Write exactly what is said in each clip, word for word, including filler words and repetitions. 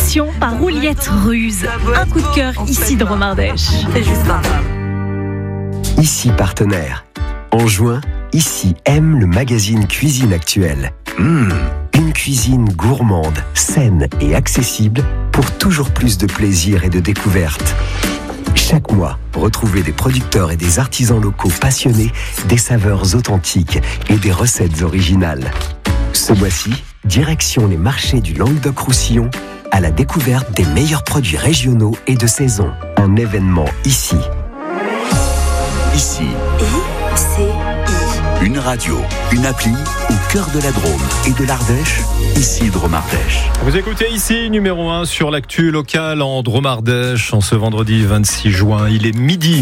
Sélection par Rouliette Ruse. Un coup de cœur ici de Romardèche. C'est juste ça. Ici partenaire. En juin, Ici aime le magazine Cuisine Actuelle. Mmh, une cuisine gourmande, saine et accessible pour toujours plus de plaisir et de découvertes. Chaque mois, retrouvez des producteurs et des artisans locaux passionnés, des saveurs authentiques et des recettes originales. Ce mois-ci, direction les marchés du Languedoc-Roussillon à la découverte des meilleurs produits régionaux et de saison. Un événement ici. Ici. I, C, I. Une radio, une appli au cœur de la Drôme et de l'Ardèche, ici Drôme-Ardèche. Vous écoutez ici, numéro un sur l'actu locale en Drôme-Ardèche, en ce vendredi vingt-six juin, il est midi.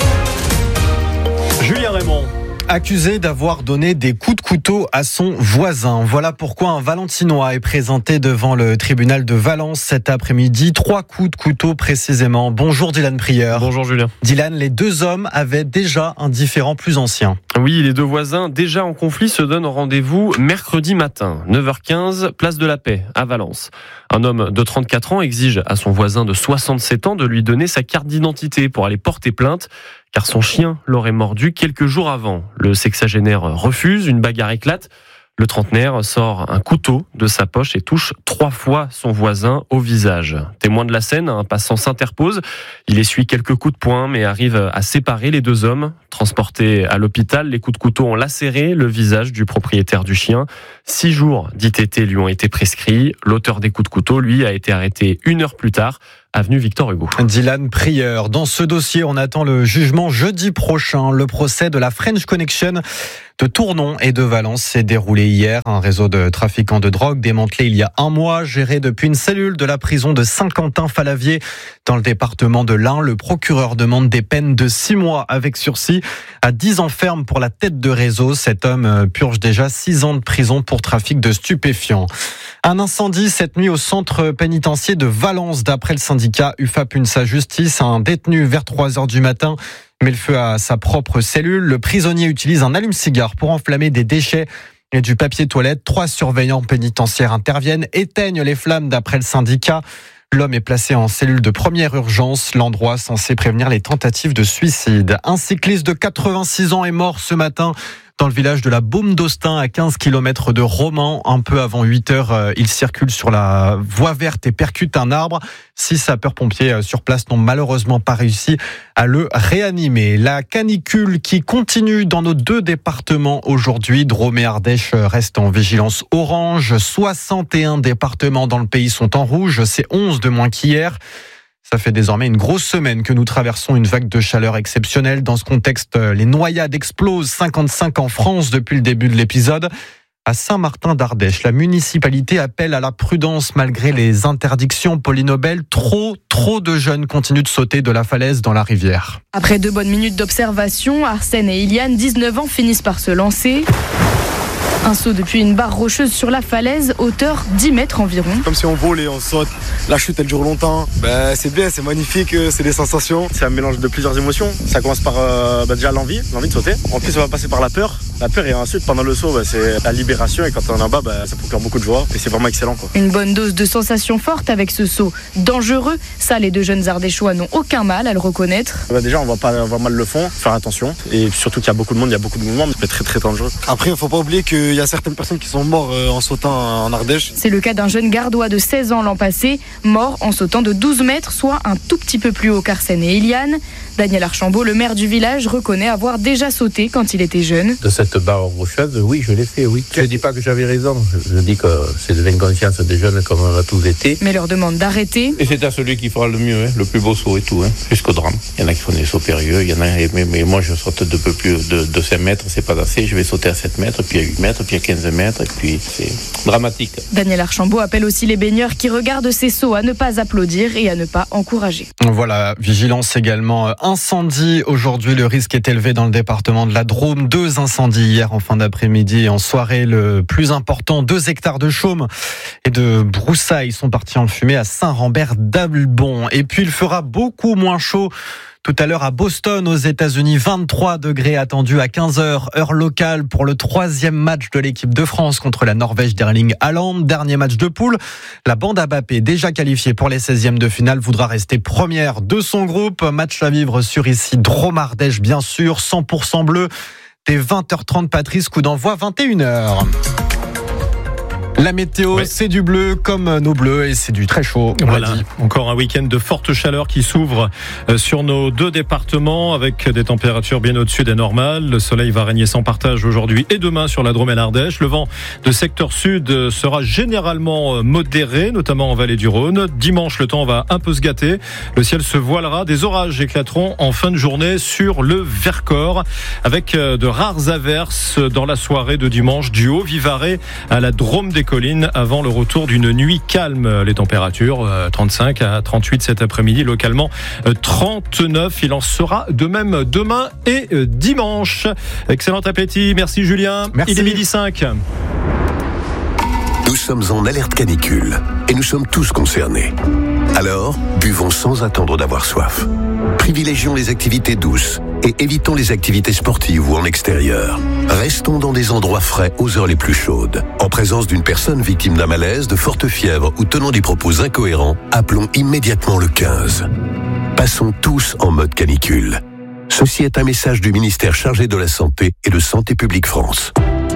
Julien Raymond. Accusé d'avoir donné des coups de couteau à son voisin. Voilà pourquoi un Valentinois est présenté devant le tribunal de Valence cet après-midi. Trois coups de couteau précisément. Bonjour Dylan Prieur. Bonjour Julien. Dylan, les deux hommes avaient déjà un différend plus ancien. Oui, les deux voisins déjà en conflit se donnent rendez-vous mercredi matin, neuf heures quinze, place de la Paix, à Valence. Un homme de trente-quatre ans exige à son voisin de soixante-sept ans de lui donner sa carte d'identité pour aller porter plainte, car son chien l'aurait mordu quelques jours avant. Le sexagénaire refuse, une bagarre éclate. Le trentenaire sort un couteau de sa poche et touche trois fois son voisin au visage. Témoin de la scène, un passant s'interpose. Il essuie quelques coups de poing, mais arrive à séparer les deux hommes. Transportés à l'hôpital, les coups de couteau ont lacéré le visage du propriétaire du chien. Six jours d'I T T lui ont été prescrits. L'auteur des coups de couteau, lui, a été arrêté une heure plus tard, avenue Victor Hugo. Dylan Prieur. Dans ce dossier, on attend le jugement jeudi prochain. Le procès de la French Connection de Tournon et de Valence s'est déroulé hier. Un réseau de trafiquants de drogue démantelé il y a un mois, géré depuis une cellule de la prison de Saint-Quentin-Falavier dans le département de l'Ain. Le procureur demande des peines de six mois avec sursis à dix ans ferme pour la tête de réseau. Cet homme purge déjà six ans de prison pour trafic de stupéfiants. Un incendie cette nuit au centre pénitentiaire de Valence. D'après le syndicat U F A P UNSA Justice, un détenu vers trois heures du matin met le feu à sa propre cellule. Le prisonnier utilise un allume-cigare pour enflammer des déchets et du papier toilette. Trois surveillants pénitentiaires interviennent, éteignent les flammes d'après le syndicat. L'homme est placé en cellule de première urgence, l'endroit censé prévenir les tentatives de suicide. Un cycliste de quatre-vingt-six ans est mort ce matin dans le village de la Baume d'Austin, à quinze kilomètres de Romans. Un peu avant huit heures, il circule sur la voie verte et percute un arbre. Six sapeurs-pompiers sur place n'ont malheureusement pas réussi à le réanimer. La canicule qui continue dans nos deux départements aujourd'hui. Drôme et Ardèche restent en vigilance orange. soixante et un départements dans le pays sont en rouge. C'est onze de moins qu'hier. Ça fait désormais une grosse semaine que nous traversons une vague de chaleur exceptionnelle. Dans ce contexte, les noyades explosent, cinquante-cinq en France depuis le début de l'épisode. À Saint-Martin d'Ardèche, la municipalité appelle à la prudence malgré les interdictions. Pauline Aubel, trop, trop de jeunes continuent de sauter de la falaise dans la rivière. Après deux bonnes minutes d'observation, Arsène et Iliane, dix-neuf ans, finissent par se lancer. Un saut depuis une barre rocheuse sur la falaise, hauteur dix mètres environ. Comme si on vole et on saute, la chute elle dure longtemps. Ben, c'est bien, c'est magnifique, c'est des sensations. C'est un mélange de plusieurs émotions. Ça commence par euh, ben, déjà l'envie, l'envie de sauter. En plus, ça va passer par la peur. La peur et ensuite, pendant le saut, ben, c'est la libération. Et quand on est en bas, ben, ça procure beaucoup de joie. Et c'est vraiment excellent, quoi. Une bonne dose de sensations fortes avec ce saut dangereux. Ça, les deux jeunes Ardéchois n'ont aucun mal à le reconnaître. Ben, déjà, on va pas avoir mal le fond, faire attention. Et surtout qu'il y a beaucoup de monde, il y a beaucoup de mouvements. C'est très très dangereux. Après, il faut pas oublier qu'il y a certaines personnes qui sont mortes en sautant en Ardèche. C'est le cas d'un jeune gardois de seize ans l'an passé, mort en sautant de douze mètres, soit un tout petit peu plus haut qu'Arsène et Iliane. Daniel Archambault, le maire du village, reconnaît avoir déjà sauté quand il était jeune. De cette barre rocheuse, oui, je l'ai fait, oui. Je ne dis pas que j'avais raison, je dis que c'est de l'inconscience des jeunes comme on a tous été. Mais leur demande d'arrêter. Et c'est à celui qui fera le mieux, hein, le plus beau saut et tout, hein, jusqu'au drame. Il y en a qui font des sauts périlleux, il y en a, mais, mais moi je saute de peu plus de, de cinq mètres, c'est pas assez, je vais sauter à sept mètres, puis à huit mètres, puis à quinze mètres, et puis c'est dramatique. Daniel Archambault appelle aussi les baigneurs qui regardent ces sauts à ne pas applaudir et à ne pas encourager. Voilà, vigilance également incendie. Aujourd'hui, le risque est élevé dans le département de la Drôme. Deux incendies hier en fin d'après-midi et en soirée. Le plus important, deux hectares de chaume et de broussailles sont partis en fumée à Saint-Rambert d'Albon. Et puis, il fera beaucoup moins chaud Tout à l'heure à Boston, aux États-Unis, vingt-trois degrés attendus à quinze heures, heure locale, pour le troisième match de l'équipe de France contre la Norvège d'Erling Haaland. Dernier match de poule. La bande à Mbappé, déjà qualifiée pour les seizièmes de finale, voudra rester première de son groupe. Match à vivre sur ici Drôme-Ardèche, bien sûr, cent pour cent bleu. Dès vingt heures trente, Patrice, coup d'envoi vingt et une heures. La météo, ouais. C'est du bleu comme nos bleus et c'est du très chaud. Voilà, encore un week-end de forte chaleur qui s'ouvre sur nos deux départements avec des températures bien au-dessus des normales. Le soleil va régner sans partage aujourd'hui et demain sur la Drôme et l'Ardèche. Le vent de secteur sud sera généralement modéré, notamment en vallée du Rhône. Dimanche, le temps va un peu se gâter. Le ciel se voilera. Des orages éclateront en fin de journée sur le Vercors avec de rares averses dans la soirée de dimanche du Haut-Vivarais à la Drôme des Collines avant le retour d'une nuit calme. Les températures trente-cinq à trente-huit cet après-midi, localement trente-neuf. Il en sera de même demain et dimanche. Excellent appétit. Merci Julien. Merci. Il est midi cinq. Nous sommes en alerte canicule et nous sommes tous concernés. Alors, buvons sans attendre d'avoir soif. Privilégions les activités douces et évitons les activités sportives ou en extérieur. Restons dans des endroits frais aux heures les plus chaudes. En présence d'une personne victime d'un malaise, de forte fièvre ou tenant des propos incohérents, appelons immédiatement le quinze. Passons tous en mode canicule. Ceci est un message du ministère chargé de la Santé et de Santé publique France.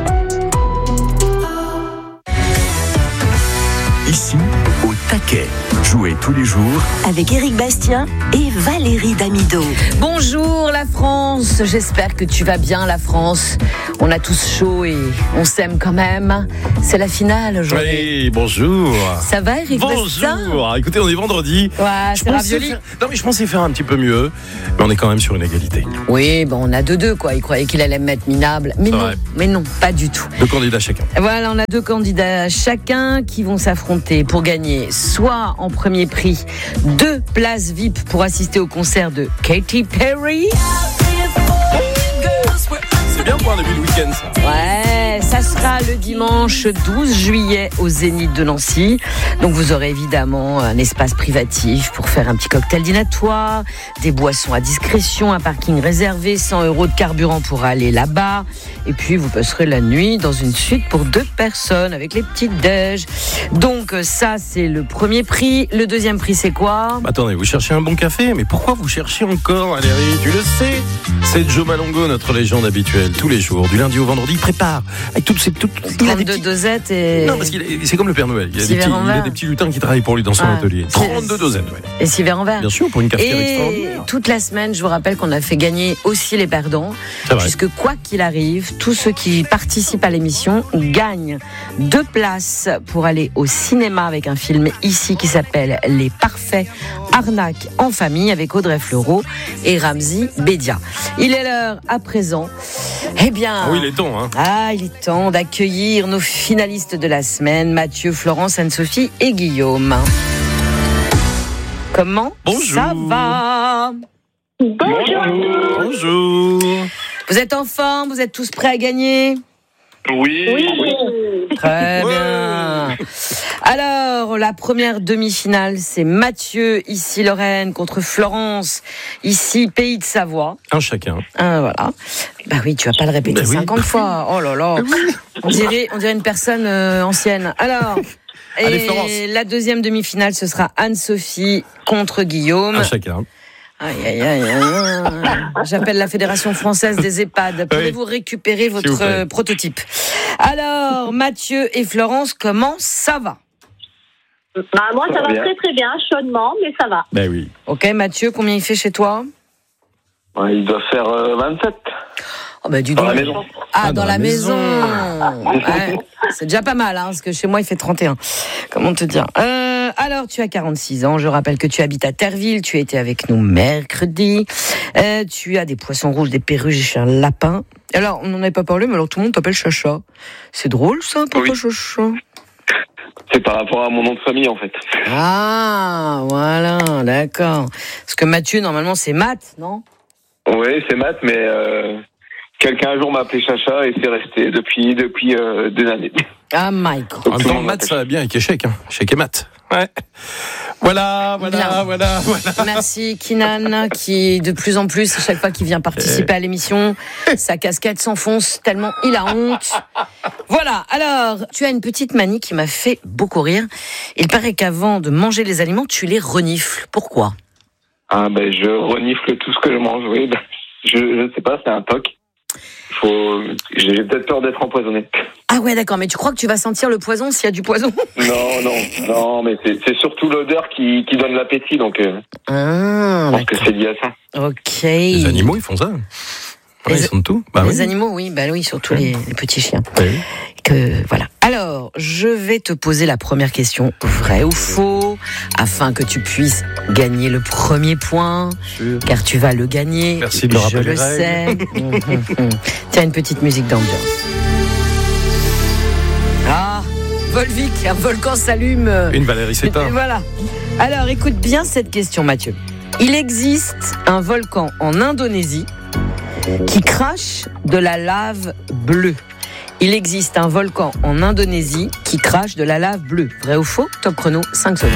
Ici, au taquet. Jouez tous les jours avec Éric Bastien et Valérie Damido. Bonjour la France, j'espère que tu vas bien la France. On a tous chaud et on s'aime quand même. C'est la finale aujourd'hui. Oui, bonjour. Ça va Éric Bastien ? Bonjour. Écoutez, on est vendredi. Ouais, je c'est ravioli. Faire... Non mais je pensais faire un petit peu mieux, mais on est quand même sur une égalité. Oui, bon, on a deux deux quoi. Il croyait qu'il allait me mettre minable, mais c'est non, vrai. mais non, pas du tout. Deux candidats chacun. Voilà, on a deux candidats chacun qui vont s'affronter pour gagner soit en premier prix deux places V I P pour assister au concert de Katy Perry. C'est bien pour un début de week-end ça. Ouais, ça sera le dimanche douze juillet au Zénith de Nancy. Donc vous aurez évidemment un espace privatif pour faire un petit cocktail dînatoire, des boissons à discrétion, un parking réservé, cent euros de carburant pour aller là-bas. Et puis vous passerez la nuit dans une suite pour deux personnes avec les petites déj. Donc ça c'est le premier prix. Le deuxième prix c'est quoi ? Bah, attendez, vous cherchez un bon café, mais pourquoi vous cherchez encore Valérie ? Tu le sais, c'est Joe Malongo, notre légende habituelle. Tous les jours, du lundi au vendredi, il prépare avec toutes ces toutes. trente-deux petits... dosettes et. Non, parce qu'il est, c'est comme le Père Noël. Il y a, des petits, il a des petits lutins qui travaillent pour lui dans son ah, atelier. trente-deux dosettes, ouais. Et six verres en verre. Bien sûr, pour une cafetière et extraordinaire. Toute la semaine, je vous rappelle qu'on a fait gagner aussi les perdants. Puisque quoi qu'il arrive, tous ceux qui participent à l'émission gagnent deux places pour aller au cinéma avec un film ici qui s'appelle Les Parfaits Arnaques en famille avec Audrey Fleurot et Ramzy Bédia. Il est l'heure à présent. Eh bien, ah oui, il est temps. Hein. Ah, il est temps d'accueillir nos finalistes de la semaine, Mathieu, Florence, Anne-Sophie et Guillaume. Comment Bonjour. Ça va ? Bonjour. Bonjour. Vous êtes en forme ? Vous êtes tous prêts à gagner ? Oui. oui. Très bien. Alors, la première demi-finale, c'est Mathieu, ici Lorraine, contre Florence, ici Pays de Savoie. Un chacun. Ah, voilà. Bah oui, tu vas pas le répéter bah oui. cinquante fois. Oh là là. On dirait, on dirait une personne euh, ancienne. Alors, Allez, et Florence. La deuxième demi-finale, ce sera Anne-Sophie contre Guillaume. Un chacun. Aïe, aïe, aïe, aïe. J'appelle la Fédération Française des EHPAD. Pouvez-vous oui. récupérer votre prototype ? Alors, Mathieu et Florence, comment ça va ? Bah, moi, ça, ça va, va très très bien, chaudement, mais ça va. Ben oui. Ok, Mathieu, combien il fait chez toi ? Ouais, il doit faire euh, vingt-sept. Oh bah, du dans donc. la maison. Ah, ah dans, dans la, la maison, maison. Ouais, c'est déjà pas mal, hein, parce que chez moi, il fait trente et un. Comment te dire ? euh, Alors, tu as quarante-six ans. Je rappelle que tu habites à Terreville. Tu as été avec nous mercredi. Euh, tu as des poissons rouges, des perruches et un lapin. Alors, on n'en avait pas parlé, mais alors tout le monde t'appelle Chacha. C'est drôle, ça, pourquoi oui. Chacha ? C'est par rapport à mon nom de famille, en fait. Ah, voilà, d'accord. Parce que Mathieu, normalement, c'est Matt, non ? Oui, c'est Matt, mais euh, quelqu'un un jour m'a appelé Chacha et c'est resté depuis, depuis euh, des années. Ah, Michael. En même temps, Matt, ça va bien avec échec. Hein. Échec et Matt. Ouais. Voilà, voilà, Bien. voilà, voilà. Merci Kinan, qui de plus en plus, à chaque fois qu'il vient participer à l'émission, sa casquette s'enfonce tellement il a honte. Voilà, alors, tu as une petite manie qui m'a fait beaucoup rire. Il paraît qu'avant de manger les aliments, tu les renifles. Pourquoi ? Ah ben je renifle tout ce que je mange, oui. Ben, je ne sais pas, c'est un toc. Faut... J'ai peut-être peur d'être empoisonné. Ah ouais, d'accord, mais tu crois que tu vas sentir le poison s'il y a du poison ? Non, non, non, mais c'est, c'est surtout l'odeur qui, qui donne l'appétit, donc euh, ah, je pense que c'est lié à ça. Ok. Les animaux, ils font ça. Ouais, les, ils sentent tout. Bah, les oui. animaux, oui, bah oui, surtout les, les petits chiens. Oui. Que voilà. Alors, je vais te poser la première question, vrai ou faux, afin que tu puisses gagner le premier point, Sûr. car tu vas le gagner. Merci de me rappeler Je le les règles. sais. Hum, hum, hum. Tiens, une petite musique d'ambiance. Ah, Volvic, un volcan s'allume. Une Valérie Sétain. Et voilà. Alors, écoute bien cette question, Mathieu. Il existe un volcan en Indonésie qui crache de la lave bleue. Il existe un volcan en Indonésie qui crache de la lave bleue. Vrai ou faux ? Top chrono, cinq secondes.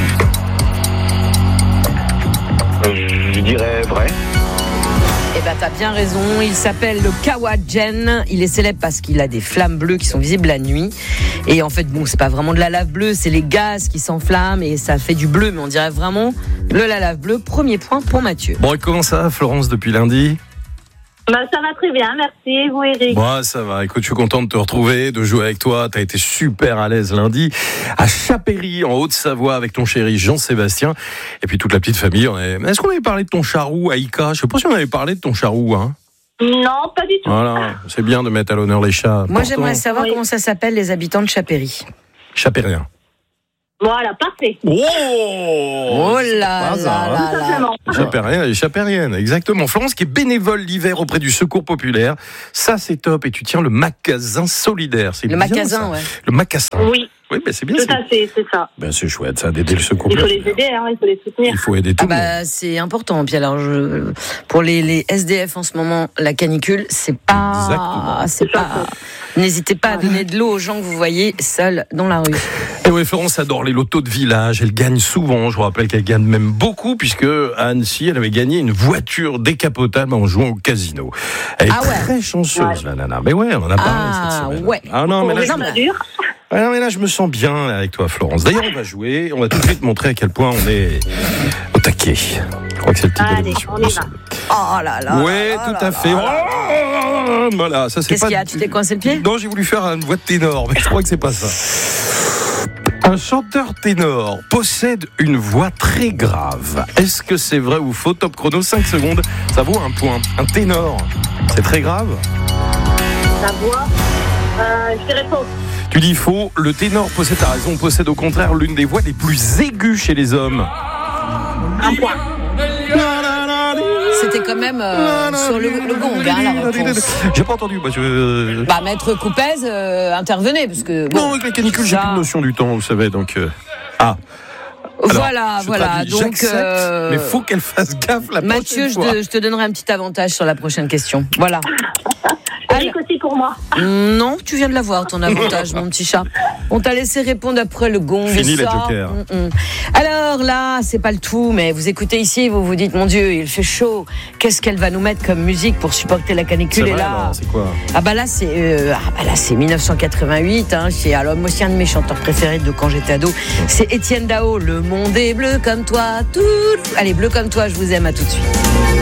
Je dirais vrai. Eh ben, t'as bien raison. Il s'appelle le Kawajen. Il est célèbre parce qu'il a des flammes bleues qui sont visibles la nuit. Et en fait, bon, c'est pas vraiment de la lave bleue, c'est les gaz qui s'enflamment et ça fait du bleu. Mais on dirait vraiment le la lave bleue. Premier point pour Mathieu. Bon, et comment ça va, Florence, depuis lundi ? Bah, ça va très bien, merci. Vous, Eric ? Bon, ça va. Écoute, je suis content de te retrouver, de jouer avec toi. T'as été super à l'aise lundi à Chapéry, en Haute-Savoie, avec ton chéri Jean-Sébastien. Et puis toute la petite famille. On est... Est-ce qu'on avait parlé de ton charroux, Aïka ? Je sais pas si on avait parlé de ton charroux, hein. Non, pas du tout. Voilà, c'est bien de mettre à l'honneur les chats. Moi, Pourtant, j'aimerais savoir Oui. comment ça s'appelle les habitants de Chapéry. Chapérien. Voilà, parfait. Oh, Oh là pas là ça, hein. là là. Simplement. Chapérien et Chapérienne, exactement. Florence qui est bénévole l'hiver auprès du Secours Populaire. Ça, c'est top. Et tu tiens le magasin solidaire. C'est Le bien, magasin, ça. ouais. Le magasin. Oui, Oui, ben c'est bien. tout C'est... à fait, c'est ça. Ben, c'est chouette, ça, d'aider le Secours Il faut les Populaire. aider, hein, il faut les soutenir. Il faut aider tout Ah le monde. bah, c'est important. Puis alors, je, pour les, les S D F en ce moment, la canicule, c'est pas, Exactement. c'est pas. N'hésitez pas à donner de l'eau aux gens que vous voyez seuls dans la rue. Et oui, Florence adore les lotos de village. Elle gagne souvent. Je vous rappelle qu'elle gagne même beaucoup, puisque à Annecy, elle avait gagné une voiture décapotable en jouant au casino. Elle est Ah ouais. très chanceuse, la nana. Mais ouais, on en a parlé Ah, cette semaine. ouais. Ah non, mais là, Oui, je... ça dure. Ah non, mais là, je me sens bien avec toi, Florence. D'ailleurs, on va jouer. On va tout de suite montrer à quel point on est au taquet. Je crois que c'est le titre de Allez, l'émission. on y va. Oh là là. Oui, là tout là à fait. là là. Oh, voilà, ça c'est Qu'est-ce pas. qu'il y a ? Tu t'es coincé le pied ? Non, j'ai voulu faire une voix de ténor, mais je crois que c'est pas ça. Un chanteur ténor possède une voix très grave. Est-ce que c'est vrai ou faux ? Top chrono, cinq secondes. Ça vaut un point. Un ténor, c'est très grave ? La voix, euh, je dirais faux. Tu dis faux. Le ténor possède, t'as raison, possède au contraire l'une des voix les plus aiguës chez les hommes. Un point. C'était quand même euh, sur le, le gong, hein, la réponse. J'ai pas entendu. Bah, je... Bah, maître Coupez, euh, intervenez, parce que. Bon, non, avec la canicule, j'ai ça- plus de notion du temps, vous savez, donc. Euh... Ah. Alors, voilà, je voilà. traduis, Donc, j'accepte, euh, mais faut qu'elle fasse gaffe la Mathieu, prochaine je fois. te, je te donnerai un petit avantage sur la prochaine question. Voilà. Eric aussi pour moi. Non, tu viens de l'avoir, ton avantage, mon petit chat. On t'a laissé répondre après le gong. Fini ça. les jokers. Mm, mm. Alors là, c'est pas le tout, mais vous écoutez ici, vous vous dites, mon Dieu, il fait chaud. Qu'est-ce qu'elle va nous mettre comme musique pour supporter la canicule ? C'est Et vrai, là, alors, c'est quoi ? ah bah là, c'est euh, ah bah là, c'est dix-neuf cent quatre-vingt-huit. Hein, c'est alors moi aussi un de mes chanteurs préférés de quand j'étais ado. C'est Étienne Dao. Le monde est bleu comme toi. Tout. Allez, bleu comme toi. Je vous aime. À tout de suite.